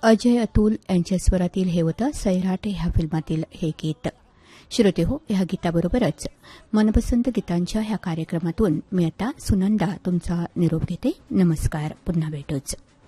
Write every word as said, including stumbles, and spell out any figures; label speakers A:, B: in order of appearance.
A: अजय अतुल यांच्या स्वरातील हे होतं सैराट ह्या फिल्मातील हे गीत. श्रोते हो, ह्या गीताबरोबरच मनपसंत गीतांच्या ह्या कार्यक्रमातून मी आता सुनंदा तुमचा निरोप घेते. नमस्कार, पुन्हा भेटूच.